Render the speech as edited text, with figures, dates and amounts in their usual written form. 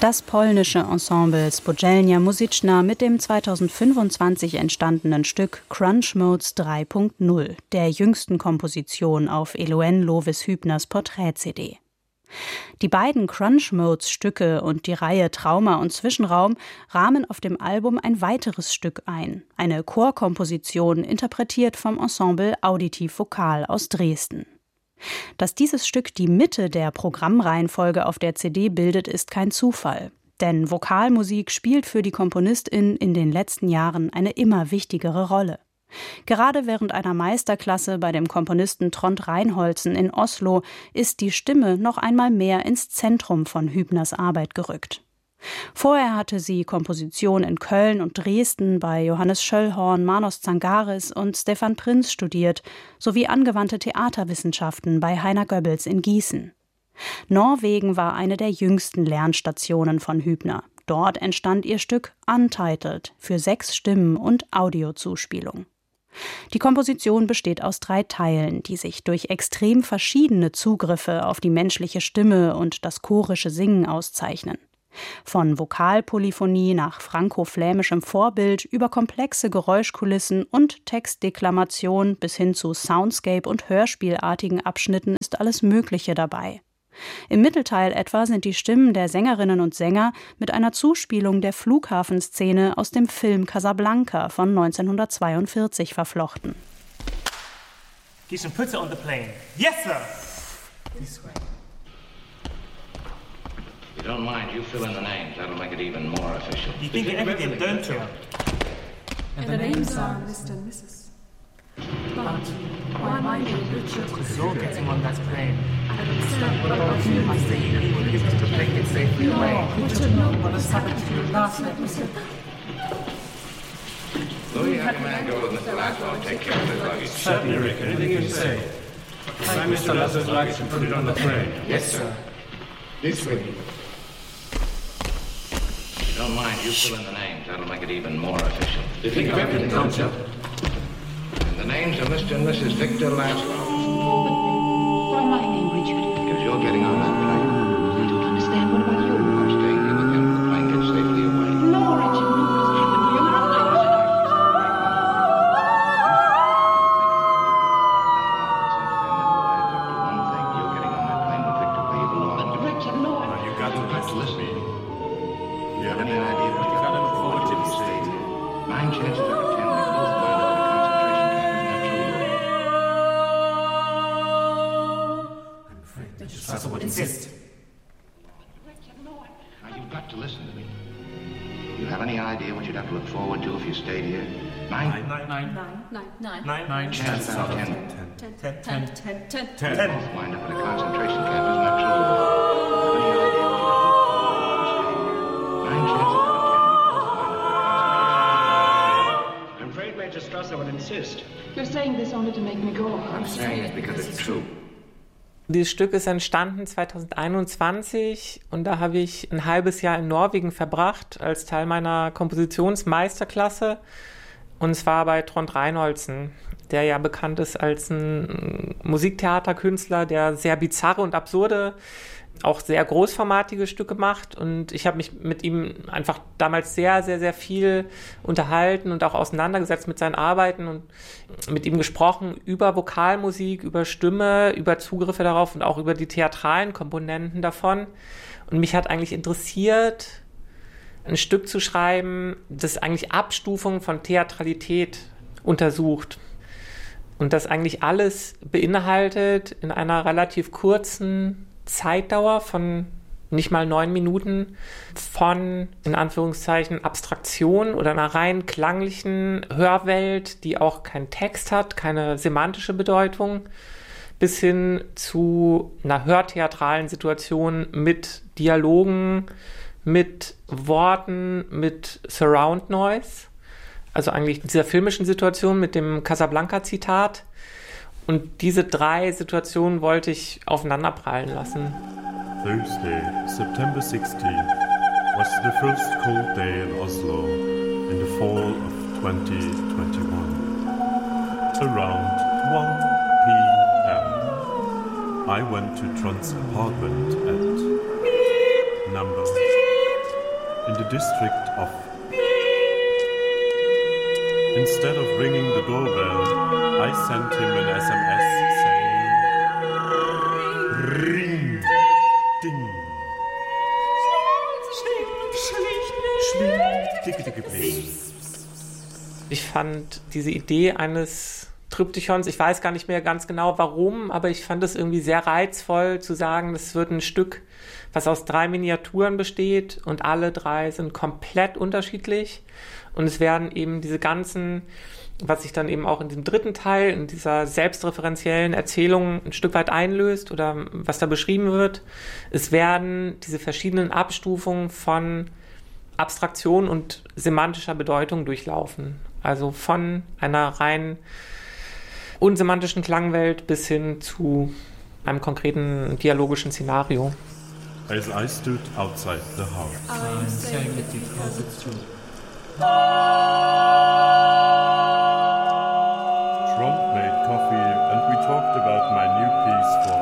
Das polnische Ensemble Spółdzielnia Muzyczna mit dem 2025 entstandenen Stück Crunch Modes 3.0, der jüngsten Komposition auf Eloine Lovis-Hübners Porträt-CD. Die beiden Crunch Modes Stücke und die Reihe Trauma und Zwischenraum rahmen auf dem Album ein weiteres Stück ein, eine Chorkomposition interpretiert vom Ensemble Auditiv Vokal aus Dresden. Dass dieses Stück die Mitte der Programmreihenfolge auf der CD bildet, ist kein Zufall. Denn Vokalmusik spielt für die Komponistin in den letzten Jahren eine immer wichtigere Rolle. Gerade während einer Meisterklasse bei dem Komponisten Trond Reinholzen in Oslo ist die Stimme noch einmal mehr ins Zentrum von Hübners Arbeit gerückt. Vorher hatte sie Komposition in Köln und Dresden bei Johannes Schöllhorn, Manos Zangaris und Stefan Prinz studiert, sowie angewandte Theaterwissenschaften bei Heiner Goebbels in Gießen. Norwegen war eine der jüngsten Lernstationen von Hübner. Dort entstand ihr Stück Untitled für 6 Stimmen und Audiozuspielung. Die Komposition besteht aus 3 Teilen, die sich durch extrem verschiedene Zugriffe auf die menschliche Stimme und das chorische Singen auszeichnen. Von Vokalpolyphonie nach franko-flämischem Vorbild über komplexe Geräuschkulissen und Textdeklamation bis hin zu Soundscape- und Hörspielartigen Abschnitten ist alles Mögliche dabei. Im Mittelteil etwa sind die Stimmen der Sängerinnen und Sänger mit einer Zuspielung der Flughafenszene aus dem Film Casablanca von 1942 verflochten. Get some puts on the plane. Yes, sir! This way. You don't mind, you fill in the names. That'll make it even more official. You think of everything, don't you? And the names are Mr. and Mrs. But why my name Richard? Because you're getting on that plane. I don't understand. What about you? I say you will give us to plane it safely away. Richard, no. What has happened to you last night, Mr. Louis, have your man go with Mr. Laszlo and take care of his luggage. Certainly, Rick. Anything you say. Find Mr. Laszlo's luggage and put it on the train. Yes, sir. This way. You don't mind, you fill in the names. That'll make it even more official. You think of everything, don't you? And the names are Mr. and Mrs. Victor Laszlo. Why my name, Richard? Because you're getting on that plane. I don't understand. What about you? I'm staying here with him. The plane gets safely away. No, Richard, no. What has happened to you? One thing, you're getting on that plane with Victor where you belong. Richard, no. You got to listen to me. You have Any any idea what you gotta look forward to you the stayed state. here? 9 chances out of 10 we both wind up in a concentration camp. I'm afraid that Laszlo would insist. Now, you've got to listen to me. You have any idea what you'd have to look forward to if you stayed here? 9 Nine. chances out of 10. 10. Both wind up in a concentration camp, isn't that true? You have any idea what you'd have to look forward to if you stayed here? 9 chances out of 10 we both wind up in a concentration camp. I'm afraid Major Strasser would insist. You're saying this only to make me go. I'm saying it because it's true. Dieses Stück ist entstanden 2021 und da habe ich ein halbes Jahr in Norwegen verbracht als Teil meiner Kompositionsmeisterklasse, und zwar bei Trond Reinholzen, der ja bekannt ist als ein Musiktheaterkünstler, der sehr bizarre und absurde, auch sehr großformatige Stücke macht, und ich habe mich mit ihm einfach damals sehr, sehr, sehr viel unterhalten und auch auseinandergesetzt mit seinen Arbeiten und mit ihm gesprochen über Vokalmusik, über Stimme, über Zugriffe darauf und auch über die theatralen Komponenten davon. Und mich hat eigentlich interessiert, ein Stück zu schreiben, das eigentlich Abstufungen von Theatralität untersucht und das eigentlich alles beinhaltet in einer relativ kurzen Zeitdauer von nicht mal 9 Minuten, von, in Anführungszeichen, Abstraktion oder einer rein klanglichen Hörwelt, die auch keinen Text hat, keine semantische Bedeutung, bis hin zu einer hörtheatralen Situation mit Dialogen, mit Worten, mit Surround Noise, also eigentlich dieser filmischen Situation mit dem Casablanca-Zitat. Und diese 3 Situationen wollte ich aufeinanderprallen lassen. Thursday, September 16, was the first cold day in Oslo in the fall of 2021. Around 1 p.m., I went to Trond's apartment at number district of... Instead of ringing the doorbell, I sent him an SMS saying... Ring! Ding! Ich fand diese Idee eines Triptychons, ich weiß gar nicht mehr ganz genau warum, aber ich fand es irgendwie sehr reizvoll zu sagen, das wird ein Stück, was aus 3 Miniaturen besteht und alle 3 sind komplett unterschiedlich und es werden eben diese ganzen, was sich dann eben auch in diesem dritten Teil, in dieser selbstreferenziellen Erzählung ein Stück weit einlöst oder was da beschrieben wird, es werden diese verschiedenen Abstufungen von Abstraktion und semantischer Bedeutung durchlaufen. Also von einer rein unsemantischen Klangwelt bis hin zu einem konkreten dialogischen Szenario. As I stood outside the house. I'm saying it because it's true.